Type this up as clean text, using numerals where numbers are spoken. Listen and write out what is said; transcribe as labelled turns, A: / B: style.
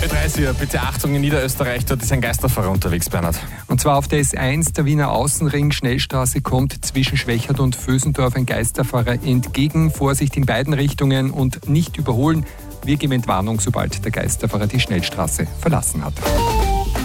A: Ö30, bitte Achtung, in Niederösterreich, dort ist ein Geisterfahrer unterwegs, Bernhard.
B: Und zwar auf der S1, der Wiener Außenring, Schnellstraße, kommt zwischen Schwächert und Vösendorf ein Geisterfahrer entgegen. Vorsicht in beiden Richtungen und nicht überholen. Wir geben Entwarnung, sobald der Geisterfahrer die Schnellstraße verlassen hat.